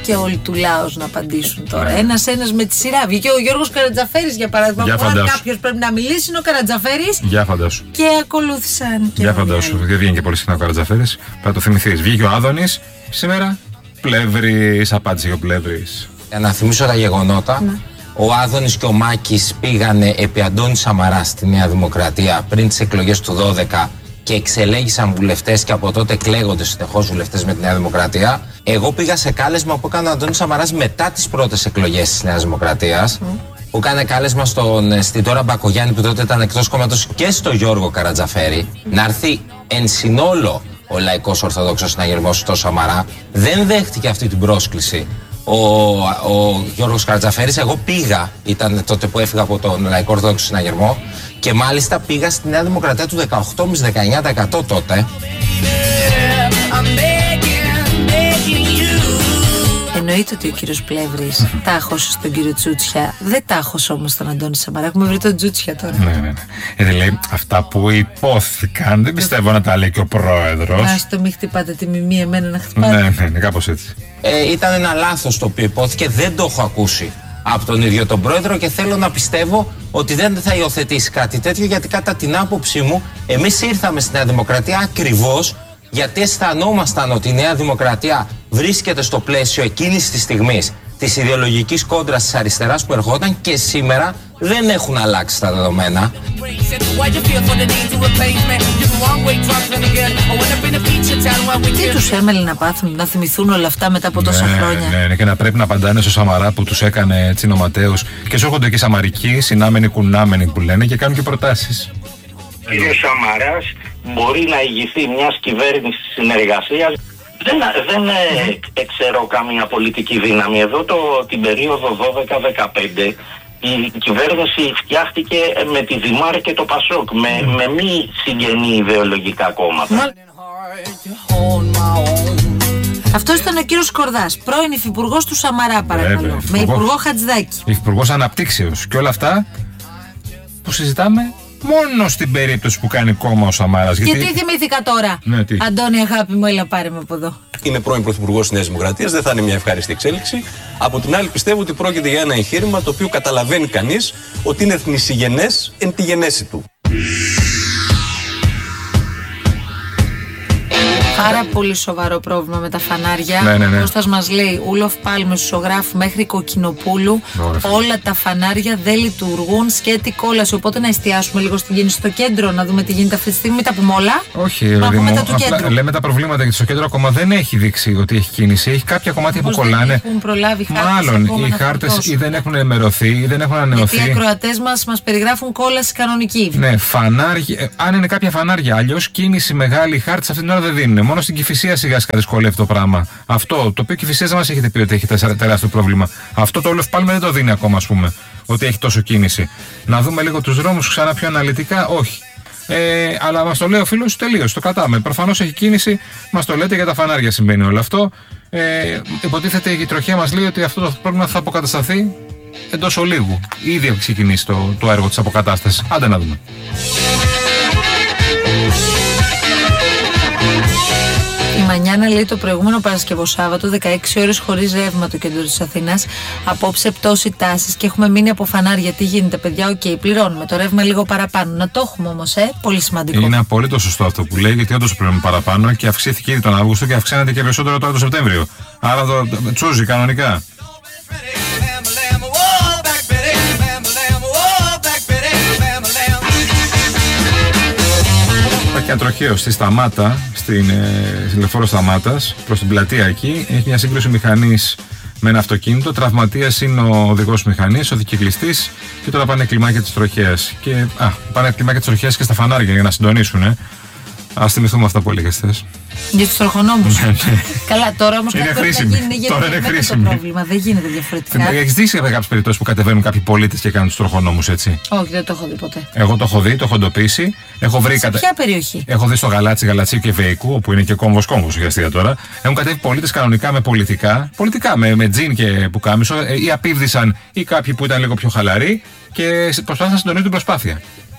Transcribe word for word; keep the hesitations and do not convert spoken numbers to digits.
και όλοι του λαός να απαντήσουν τώρα. Ναι. Ένας-ένας με τη σειρά. Βγήκε ο Γιώργος Καρατζαφέρης για παράδειγμα. Για αν κάποιος πρέπει να μιλήσει, είναι ο Καρατζαφέρης. Για φαντάσου. Και ακολούθησαν. Και για φαντάσου. Δεν βγαίνει και πολύ συχνά ο Καρατζαφέρης. Πρέπει να το θυμηθείς. Βγήκε ο Άδωνης σήμερα. Πλεύρης, απάντησε και ο Πλεύρης. Για να θυμίσω τα γεγονότα. Ναι. Ο Άδωνης και ο Μάκης πήγανε επί Αντώνη Σαμαρά στη Νέα Δημοκρατία πριν τις εκλογές του δώδεκα και εξελέγησαν βουλευτές και από τότε κλαίγονται συνεχώς βουλευτές με τη Νέα Δημοκρατία. Εγώ πήγα σε κάλεσμα που έκανε ο Αντώνης Σαμαράς μετά τις πρώτες εκλογές της Νέας Δημοκρατίας. Mm. Που έκανε κάλεσμα στον, στην τώρα Μπακογιάννη που τότε ήταν εκτός κόμματος και στο Γιώργο Καρατζαφέρη mm. να έρθει εν συνόλο ο Λαϊκός Ορθοδόξος Συναγερμός στο Σαμαρά. Δεν δέχτηκε αυτή την πρόσκληση ο, ο Γιώργος Καρατζαφέρης. Εγώ πήγα, ήταν τότε που έφυγα από τον Λαϊκό Ορθόδοξο Συναγερμό και μάλιστα πήγα στη Νέα Δημοκρατία του δεκαοκτώ με δεκαεννιά τοις εκατό τότε. Εννοείται ότι ο κύριος Πλεύρης τάχωσε στον κύριο Τσούτσια. Δεν τάχωσε όμως τον Αντώνη Σαμαρά. Έχουμε βρει τον Τσούτσια τώρα. Ναι, ναι, ναι. Ε, λέει, αυτά που υπόθηκαν δεν πιστεύω να τα λέει και ο πρόεδρος. Να στο μην χτυπάτε τη μιμή, εμένα να χτυπάτε. Ναι, ναι, ναι, κάπως έτσι. Ε, ήταν ένα λάθος το οποίο υπόθηκε. Δεν το έχω ακούσει από τον ίδιο τον πρόεδρο και θέλω να πιστεύω ότι δεν θα υιοθετήσει κάτι τέτοιο, γιατί κατά την άποψή μου εμείς ήρθαμε στη Νέα Δημοκρατία ακριβώς γιατί αισθανόμασταν ότι η Νέα Δημοκρατία βρίσκεται στο πλαίσιο εκείνης της στιγμής της ιδεολογικής κόντρας της αριστεράς που ερχόταν και σήμερα δεν έχουν αλλάξει τα δεδομένα. Τι τους έμελε να πάθουν, να θυμηθούν όλα αυτά μετά από τόσα ναι, χρόνια. Ναι, ναι, και να πρέπει να απαντάνε στο Σαμαρά που τους έκανε τσινοματέους και σου έρχονται και σαμαρικοί, συνάμενοι κουνάμενοι που λένε και κάνουν και προτάσεις. Ο κ. Σαμαράς μπορεί να ηγηθεί μιας κυβέρνησης συνεργασίας. Δεν, δεν ε, ξέρω καμία πολιτική δύναμη. Εδώ το, την περίοδο δώδεκα δεκαπέντε η κυβέρνηση φτιάχτηκε με τη Δημάρ και το Πασόκ, με, με μη συγγενή ιδεολογικά κόμματα. Αυτός ήταν ο κύριος Κορδάς, πρώην υφυπουργός του Σαμαρά, παρακαλώ. Βέβαια, με υπουργό Χατζηδάκη. Υφυπουργός Αναπτύξεως και όλα αυτά που συζητάμε μόνο στην περίπτωση που κάνει κόμμα ο Σαμαράς. Γιατί... Και τι θυμήθηκα τώρα. Ναι, τι. Αντώνη, αγάπη μου, έλα πάρε με από εδώ. Είναι πρώην πρωθυπουργός της Νέας Δημοκρατίας, δεν θα είναι μια ευχάριστη εξέλιξη. Από την άλλη, πιστεύω ότι πρόκειται για ένα εγχείρημα το οποίο καταλαβαίνει κανείς ότι είναι εθνισυγενές εν τη γενέση του. Πάρα πολύ σοβαρό πρόβλημα με τα φανάρια. Ναι, ναι, ναι. Ο Κώστας μας λέει, Ούλοφ Πάλμε, ζωγράφου μέχρι Κοκκινοπούλου, όλα τα φανάρια δεν λειτουργούν, σκέτη κόλαση. Οπότε να εστιάσουμε λίγο στην κίνηση στο κέντρο, να δούμε τι γίνεται αυτή τη στιγμή. Μην τα πούμε όλα. Όχι, δηλαδή, απλά λέμε τα προβλήματα γιατί στο κέντρο ακόμα δεν έχει δείξει ότι έχει κίνηση. Έχει κάποια κομμάτια που κολλάνε. Δεν έχουν προλάβει χάρτες. Μάλλον οι χάρτες ή δεν έχουν ενημερωθεί ή δεν έχουν ανανεωθεί. Γιατί οι ακροατές μας μας περιγράφουν κόλαση κανονική. Ναι, φανάρια. Αν είναι κάποια φανάρια, αλλιώς κίνηση μεγάλη χάρτη αυτή την ώρα δεν δίνουν. Μόνο στην Κηφισία σιγά σιγά δυσκολεύει το πράγμα. Αυτό το οποίο Κηφισίας δεν μας έχετε πει ότι έχει τεράστιο πρόβλημα. Αυτό το Ούλοφ Πάλμε δεν το δίνει ακόμα, ας πούμε, ότι έχει τόσο κίνηση. Να δούμε λίγο τους δρόμους ξανά πιο αναλυτικά, όχι. Ε, αλλά μας το λέει ο φίλος τελείως, το κρατάμε. Προφανώς έχει κίνηση, μας το λέτε, για τα φανάρια συμβαίνει όλο αυτό. Ε, υποτίθεται η τροχιά μας λέει ότι αυτό το πρόβλημα θα αποκατασταθεί εντός ολίγου. Ήδη έχει ξεκινήσει το, το έργο της αποκατάστασης. Άντε να δούμε. Η Μανιάνα λέει το προηγούμενο Παρασκευό Σάββατο, δεκαέξι ώρες χωρίς ρεύμα το κέντρο της Αθήνας. Απόψε πτώση τάσης και έχουμε μείνει από φανάρια. Τι γίνεται, παιδιά, οκ, okay, πληρώνουμε το ρεύμα λίγο παραπάνω. Να το έχουμε όμως, ε, πολύ σημαντικό. Είναι απολύτως σωστό αυτό που λέει, γιατί όντως πληρώνουμε παραπάνω και αυξήθηκε ήδη τον Αύγουστο και αυξάνεται και περισσότερο τώρα το Σεπτέμβριο. Άρα το, το τσούζει κανονικά. Υπάρχει αντροχαίο στη Σταμάτα, στην ε, λεωφόρο Σταμάτας, προς την πλατεία εκεί. Έχει μια σύγκρουση μηχανής με ένα αυτοκίνητο. Τραυματίας είναι ο οδηγός μηχανής, ο δικυκλιστής. Και τώρα πάνε κλιμάκια της τροχέας. Και α, πάνε κλιμάκια της τροχέας και στα φανάρια για να συντονίσουν. Ε. Ας θυμηθούμε αυτά που έλεγες χθες. Για τους τροχονόμους. Καλά, τώρα όμως είναι χρήσιμη. Τώρα είναι χρήσιμη. Το πρόβλημα δεν γίνεται διαφορετικά. Έχεις δει σε κάποιες περιπτώσεις που κατεβαίνουν κάποιοι πολίτες και κάνουν τους τροχονόμους έτσι? Όχι, δεν το έχω δει ποτέ. Εγώ το έχω δει, το έχω εντοπίσει. Έχω βρει σε κατα... ποια περιοχή? Έχω δει στο Γαλάτσι, Γαλατσίου και Βεϊκού, όπου είναι και κόμβος κόμβος ουσιαστικά τώρα. Έχουν κατέβει πολίτες κανονικά με πολιτικά, πολιτικά με, με τζιν και πουκάμισο, ή απίβδησαν ή κάποιοι που ήταν λίγο πιο χαλαροί και προσπάθησαν να συντονίσουν την προσπάθεια.